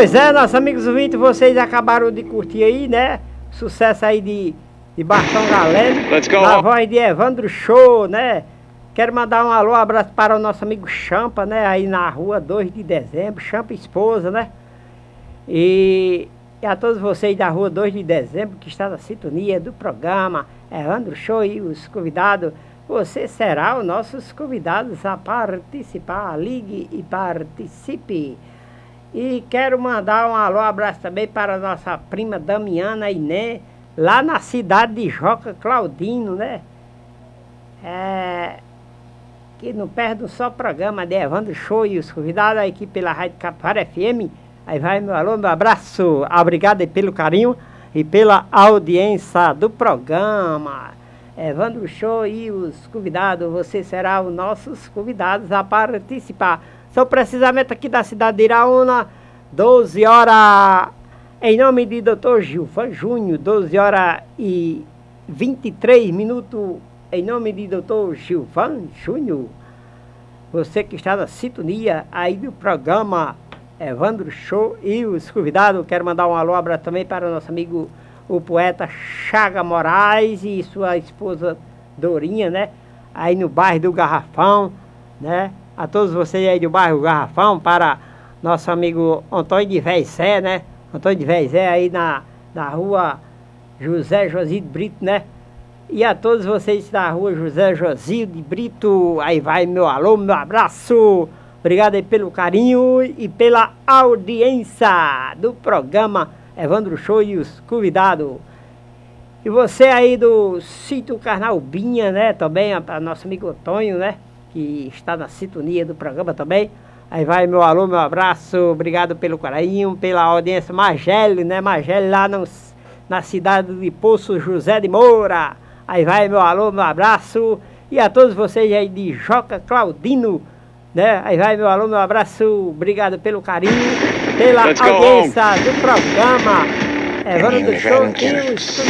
Pois é, nossos amigos ouvintes, vocês acabaram de curtir aí, né? Sucesso aí de Bartão Galeno, na voz de Evandro Show, né? Quero mandar um alô, um abraço para o nosso amigo Champa, né? Aí na rua 2 de dezembro, Champa esposa, né? E a todos vocês da rua 2 de dezembro que está na sintonia do programa Evandro Show e os convidados. Você será os nossos convidados a participar. Ligue e participe. E quero mandar um alô, um abraço também para a nossa prima Damiana Iné, lá na cidade de Joca Claudino, né? Que não perde um só programa de Evandro Show e os convidados aqui pela Rádio Capivara FM. Aí vai meu alô, meu abraço. Obrigado pelo carinho e pela audiência do programa Evandro Show e os convidados. Você será os nossos convidados a participar. São precisamente aqui da cidade de Iraúna, 12 horas, em nome de Dr. Gilvan Júnior, 12 horas e 23 minutos, em nome de Dr. Gilvan Júnior. Você que está na sintonia aí do programa Evandro Show e os convidados, quero mandar um alô, abraço também para o nosso amigo, o poeta Chaga Moraes e sua esposa Dorinha, né? Aí no bairro do Garrafão, né? A todos vocês aí do bairro Garrafão, para nosso amigo Antônio de Vézé, né? Antônio de Vézé aí na rua José Josílio de Brito, né? E a todos vocês da rua José Josílio de Brito, aí vai meu alô, meu abraço. Obrigado aí pelo carinho e pela audiência do programa Evandro Show e os convidados. E você aí do sítio Carnaubinha, né? Também a nosso amigo Antônio, né? Que está na sintonia do programa também. Aí vai meu alô, meu abraço, obrigado pelo carinho, pela audiência. Magélio, né? Magélio lá na cidade de Poço José de Moura. Aí vai meu alô, meu abraço. E a todos vocês aí de Joca Claudino, né? Aí vai meu alô, meu abraço, obrigado pelo carinho, pela audiência do programa Evandro Show e os